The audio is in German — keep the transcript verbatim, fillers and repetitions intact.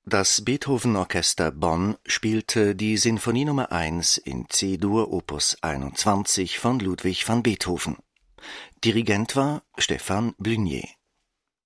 Das Beethoven-Orchester Bonn spielte die Sinfonie Nummer eins in C-Dur Opus einundzwanzig von Ludwig van Beethoven. Dirigent war Stefan Blunier.